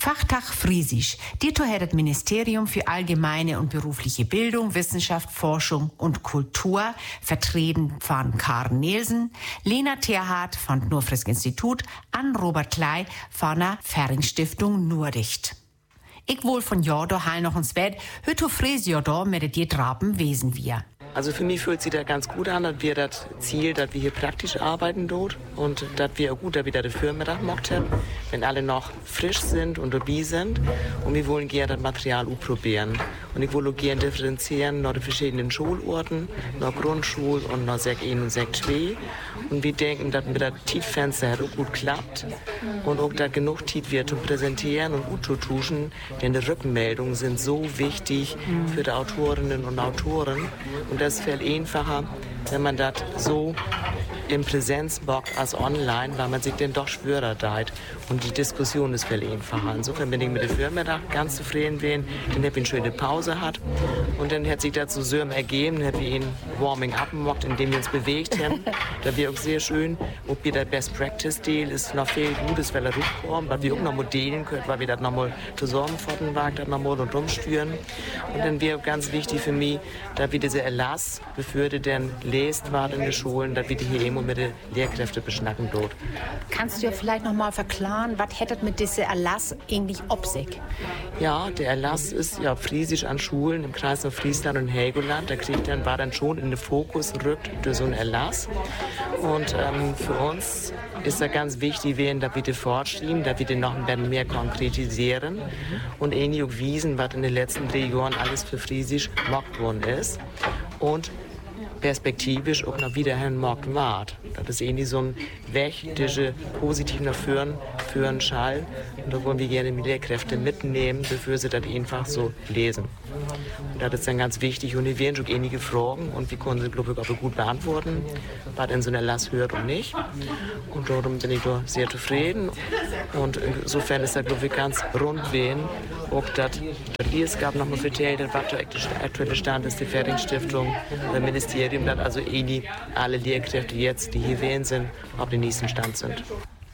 Fachtag Friesisch. Dito hat das Ministerium für allgemeine und berufliche Bildung, Wissenschaft, Forschung und Kultur vertreten von Karen Nielsen, Lena Terhardt von Nurfrisk Institut, an Robert Klei von der Färing-Stiftung Nurdicht. Ich wohl von Jordo heil noch ins Bett, hüt Friesjordo mit dir Drapen wesen wir. Also für mich fühlt sich das ganz gut an, dass wir das Ziel, dass wir hier praktisch arbeiten dort und dass wir gut, dass wir da die Firmenmittag gemacht haben, wenn alle noch frisch sind und dabei sind. Und wir wollen gerne das Material probieren. Und ich will auch gerne differenzieren nach den verschiedenen Schulorten, nach Grundschul und nach Sek 1 und Sek 2. Und wir denken, dass mit der Tietfenster auch gut klappt und auch da genug Tiet wird zu präsentieren und gut zu tuschen, denn die Rückmeldungen sind so wichtig für die Autorinnen und Autoren. Und das ist viel einfacher, wenn man das so in Präsenz macht als online, weil man sich dann doch schwörer deit. Und die Diskussion ist viel einfacher. Insofern bin ich mit der Firma da ganz zufrieden gewesen, dann habe ich eine schöne Pause hat. Und dann hat sich das so sehr ergeben, dann habe ich ihn Warming-up gemacht, indem wir uns bewegt haben. Da wäre auch sehr schön. Und wie der Best-Practice-Deal ist noch viel Gutes, weil er rückkommt, weil wir auch noch Modellen können, weil wir das nochmal zusammenfassen, das nochmal und rumstüren. Und dann wäre auch ganz wichtig für mich, dass wir diese Erlass, bevor die dann lest, war in den Schulen, dass wir die hier immer mit den Lehrkräften beschnacken dort. Kannst du ja vielleicht noch mal verklaren, was hättet mit diesem Erlass eigentlich ob sich? Ja, der Erlass ist ja Friesisch an Schulen im Kreis von Friesland und Helgoland. War dann schon in den Fokus rückt durch so einen Erlass. Und für uns ist da ganz wichtig, wir da bitte fortschreiben, da wir den noch ein bisschen mehr konkretisieren und ähnlich auch wiesen, was in den letzten 3 Jahren alles für Friesisch gemacht worden ist. Und perspektivisch auch noch wieder ein Markt wart. Das ist irgendwie so ein Weg, der positiv nach führen Schall. Und da wollen wir gerne die Lehrkräfte mitnehmen, bevor sie das einfach so lesen. Und das ist dann ganz wichtig. Und wir werden schon einige Fragen und wir können sie, glaube ich, auch gut beantworten, was in so einer Erlass hört und nicht. Und darum bin ich da sehr zufrieden. Und insofern ist das, glaube ich, ganz rund wehen. Auch das Liesgab noch mal vertellt, was der aktuelle Stand ist, die Färing-Stiftung, das Ministerium, dass also alle Lehrkräfte jetzt, die hier wählen sind, auf dem nächsten Stand sind.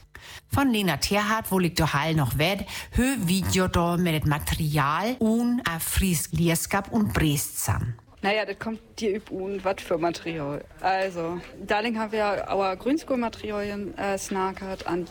Von Lena Terhardt, wo liegt der Hall noch wert, hö Video da mit dem Material und a Fries Liesgab und Brest zusammen. Naja, das kommt dir üb und was für Material. Also, Darling haben wir auch Grünschulmaterialien snackert an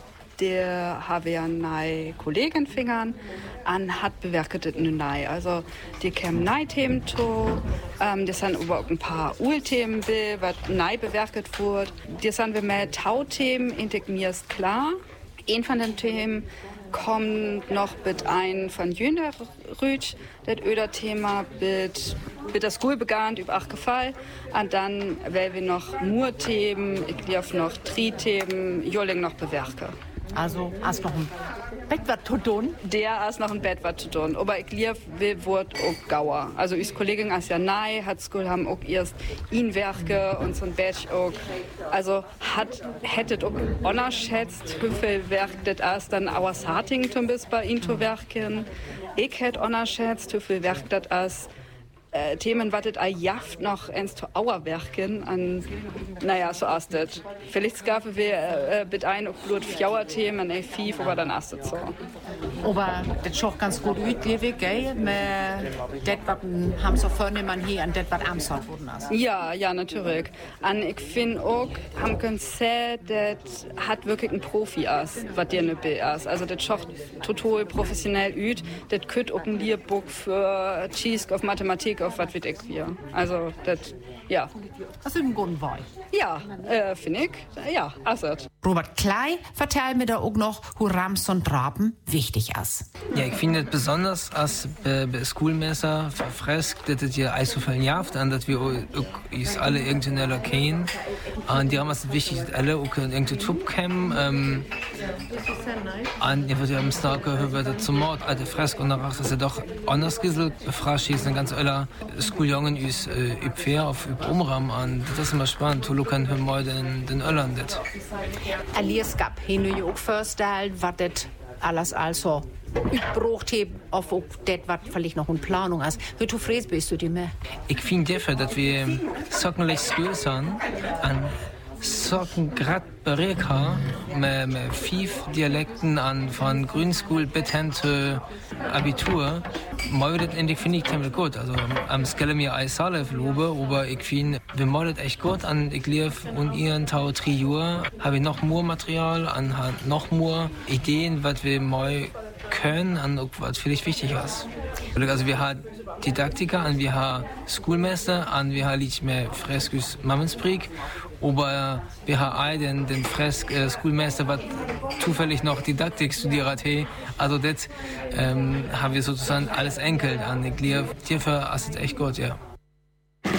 der haben wir eine Kollegin fingern an hat bewertet neu. Also die kämen neue Themen zu, das sind aber auch ein paar Ulthemen, was neu bewertet wurde. Das sind wir mehr Tauthemen, integriert klar. Ein von den Themen kommt noch mit ein von Jünder Rütsch, das Öder-Thema mit das Schul begann über 8 Gefall. Und dann werden wir noch Mur-Themen, ich glaube noch Tri-Themen, Jolling noch bewerken. Also, hast noch ein Bett was zu tun? Der hast noch ein Bett was zu tun. Aber ich glaube, wir wird auch Gauer. Also, unsere Kollegin ist ja nahe, hat School haben auch erst ihn Werke und so ein Badge auch. Also, hättet auch unterschätzt, wie viel Werk das erst dann aus Hartington bis bei ihn zu werken. Ich hätte unterschätzt, wie viel Werk das erst Themen, was das jaft noch ins zu Auer werken an, naja, so ist das. Vielleicht gaben wir mit ein auf Blut 4 Themen, fief, aber dann ist das so. Aber das schaut ganz gut aus, glaube ich, gell? Das, was haben so vornehmen hier an das, was Amtsort wurden ist. Ja, natürlich. Und ich finde auch, haben können sehen, das hat wirklich ein Profi aus, was dir nicht ist. Also, das schaut total professionell aus. Das könnte auch ein Lehrbuch für Cheese auf Mathematik auf was wird ich wir. Also, das, ja. Das ist ein guter Wein. Ja, finde ich. Ja, also. Robert Klei vertellt mir da auch noch, wo Rams und Drapen wichtig ist. Ja, ich finde es besonders als Schulmesser fresk, dass es hier Eishofeln jaft, und dass wir uns alle irgendwie kennen. Und die haben es wichtig, dass alle auch irgendwie Tub kennen. Und ich würde am Starke hören, zum Mord, alte Fresk, und danach ist er doch anders geselt. Frage ist dann ganz alle Schuljungen ist fair auf Umram, und das ist immer spannend. Du kannst mal den Öllern das. Alias gab hin und auch vorstellen, was das alles also gebraucht hat, auf das, was vielleicht noch in Planung ist. Wie zufrieden bist du dir mehr? Ich finde dafür, dass wir sockenlich Skills haben, und socken grad bereka med 5 dialekten an von Grundschule bis hin zu Abitur. Mal das endlich finde ich ziemlich gut. Also am Skelle mir als Salef lobe, aber ich finde, wir machen das echt gut. Und ich lief und ihren Tau 3 Jahre habe ich noch mehr Material, und noch mehr Ideen, was wir mal können und was vielleicht wichtig ist. Also wir haben Didaktiker und wir haben Schulmeister und wir haben nicht mehr Freskus Mammensbrick, aber wir haben auch den Fresk Schulmeister, was zufällig noch Didaktik studiert hat. Also das haben wir sozusagen alles enkelt und ich glaube, dafür ist es echt gut, ja.